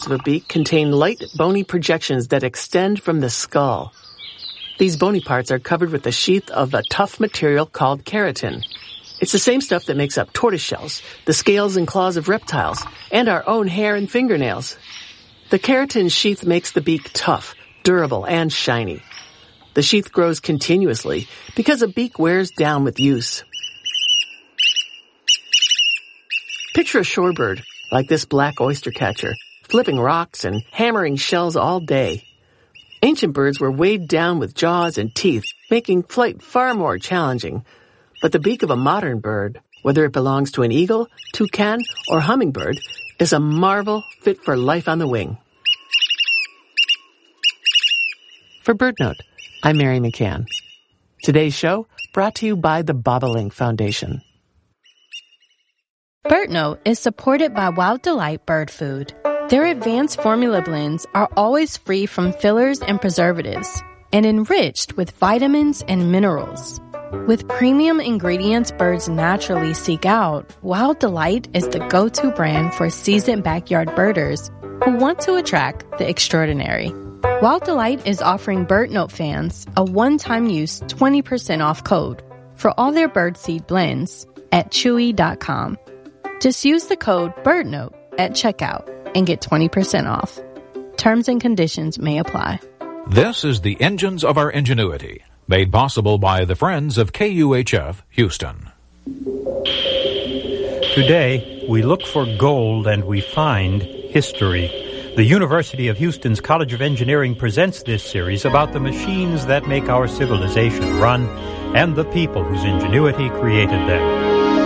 of a beak contain light, bony projections that extend from the skull. These bony parts are covered with a sheath of a tough material called keratin. It's the same stuff that makes up tortoiseshells, the scales and claws of reptiles, and our own hair and fingernails. The keratin sheath makes the beak tough, durable, and shiny. The sheath grows continuously because a beak wears down with use. Picture a shorebird, like this black oyster catcher, flipping rocks and hammering shells all day. Ancient birds were weighed down with jaws and teeth, making flight far more challenging. But the beak of a modern bird, whether it belongs to an eagle, toucan, or hummingbird, is a marvel fit for life on the wing. For BirdNote, I'm Mary McCann. Today's show brought to you by the Bobolink Foundation. BirdNote is supported by Wild Delight Bird Food. Their advanced formula blends are always free from fillers and preservatives and enriched with vitamins and minerals. With premium ingredients birds naturally seek out, Wild Delight is the go-to brand for seasoned backyard birders who want to attract the extraordinary. Wild Delight is offering BirdNote fans a one-time use 20% off code for all their birdseed blends at chewy.com. Just use the code BirdNote at checkout and get 20% off. Terms and conditions may apply. This is the Engines of Our Ingenuity, made possible by the friends of KUHF Houston. Today, we look for gold and we find history. The University of Houston's College of Engineering presents this series about the machines that make our civilization run and the people whose ingenuity created them.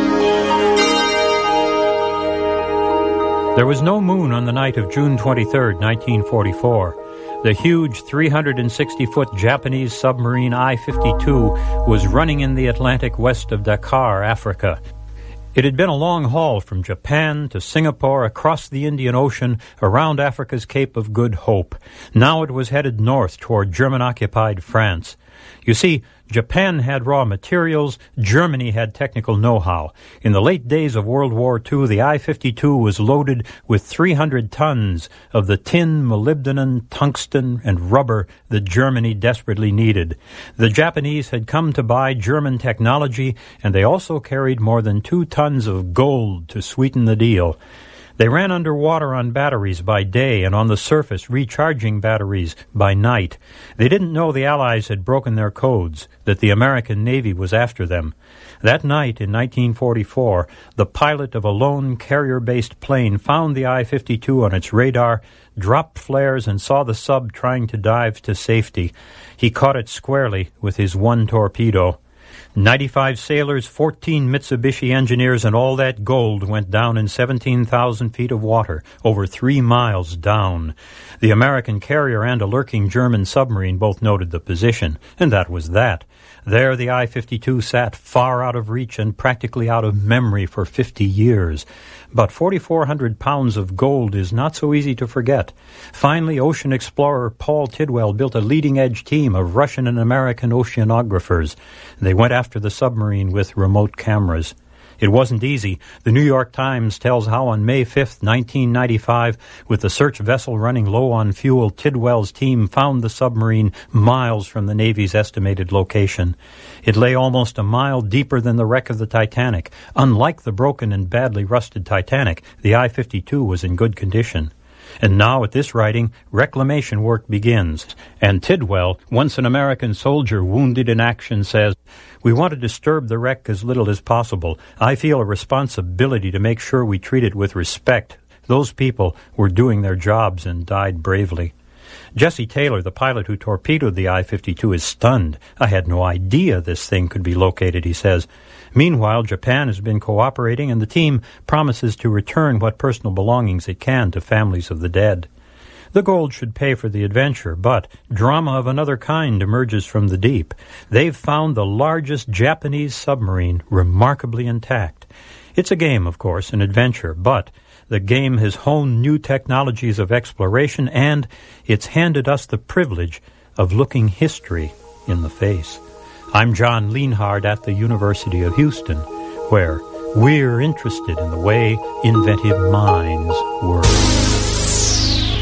There was no moon on the night of June 23, 1944. The huge 360-foot Japanese submarine I-52 was running in the Atlantic west of Dakar, Africa. It had been a long haul from Japan to Singapore, across the Indian Ocean, around Africa's Cape of Good Hope. Now it was headed north toward German-occupied France. You see, Japan had raw materials, Germany had technical know-how. In the late days of World War II, the I-52 was loaded with 300 tons of the tin, molybdenum, tungsten, and rubber that Germany desperately needed. The Japanese had come to buy German technology, and they also carried more than 2 tons of gold to sweeten the deal. They ran underwater on batteries by day and on the surface recharging batteries by night. They didn't know the Allies had broken their codes, that the American Navy was after them. That night in 1944, the pilot of a lone carrier-based plane found the I-52 on its radar, dropped flares, and saw the sub trying to dive to safety. He caught it squarely with his one torpedo. 95 sailors, 14 Mitsubishi engineers, and all that gold went down in 17,000 feet of water, over 3 miles down. The American carrier and a lurking German submarine both noted the position, and that was that. There the I-52 sat, far out of reach and practically out of memory for 50 years. But 4,400 pounds of gold is not so easy to forget. Finally, ocean explorer Paul Tidwell built a leading-edge team of Russian and American oceanographers. They went after the submarine with remote cameras. It wasn't easy. The New York Times tells how on May 5th, 1995, with the search vessel running low on fuel, Tidwell's team found the submarine miles from the Navy's estimated location. It lay almost a mile deeper than the wreck of the Titanic. Unlike the broken and badly rusted Titanic, the I-52 was in good condition. And now, at this writing, reclamation work begins. And Tidwell, once an American soldier wounded in action, says, "We want to disturb the wreck as little as possible. I feel a responsibility to make sure we treat it with respect. Those people were doing their jobs and died bravely." Jesse Taylor, the pilot who torpedoed the I-52, is stunned. "I had no idea this thing could be located," he says. Meanwhile, Japan has been cooperating, and the team promises to return what personal belongings it can to families of the dead. The gold should pay for the adventure, but drama of another kind emerges from the deep. They've found the largest Japanese submarine remarkably intact. It's a game, of course, an adventure, but the game has honed new technologies of exploration, and it's handed us the privilege of looking history in the face. I'm John Lienhard at the University of Houston, where we're interested in the way inventive minds work.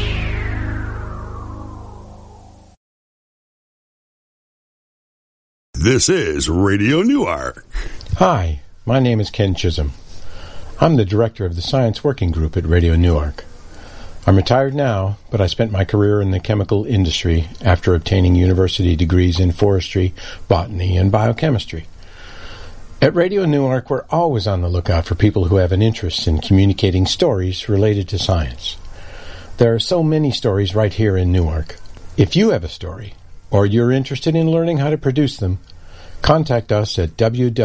This is Radio Newark. Hi, my name is Ken Chisholm. I'm the director of the Science Working Group at Radio Newark. I'm retired now, but I spent my career in the chemical industry after obtaining university degrees in forestry, botany, and biochemistry. At Radio Newark, we're always on the lookout for people who have an interest in communicating stories related to science. There are so many stories right here in Newark. If you have a story, or you're interested in learning how to produce them, contact us at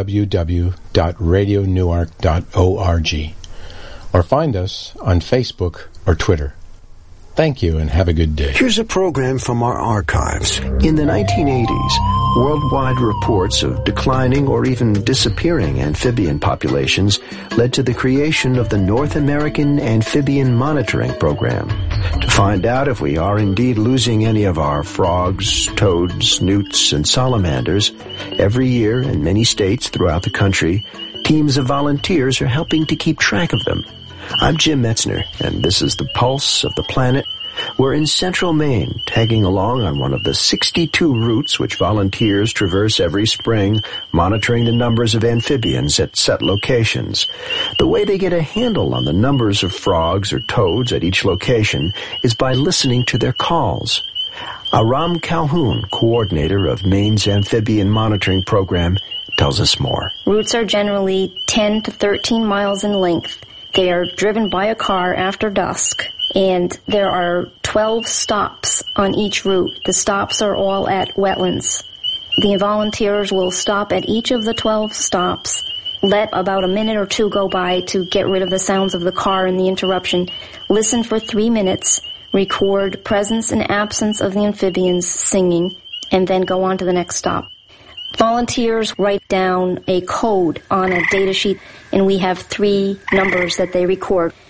www.radionewark.org or find us on Facebook or Twitter. Thank you and have a good day. Here's a program from our archives. In the 1980s, worldwide reports of declining or even disappearing amphibian populations led to the creation of the North American Amphibian Monitoring Program. To find out if we are indeed losing any of our frogs, toads, newts, and salamanders, every year in many states throughout the country, teams of volunteers are helping to keep track of them. I'm Jim Metzner, and this is the Pulse of the Planet. We're in central Maine, tagging along on one of the 62 routes which volunteers traverse every spring, monitoring the numbers of amphibians at set locations. The way they get a handle on the numbers of frogs or toads at each location is by listening to their calls. Aram Calhoun, coordinator of Maine's Amphibian Monitoring Program, tells us more. Routes are generally 10 to 13 miles in length. They are driven by a car after dusk, and there are 12 stops on each route. The stops are all at wetlands. The volunteers will stop at each of the 12 stops, let about a minute or two go by to get rid of the sounds of the car and the interruption, listen for 3 minutes, record presence and absence of the amphibians singing, and then go on to the next stop. Volunteers write down a code on a data sheet, and we have 3 numbers that they record.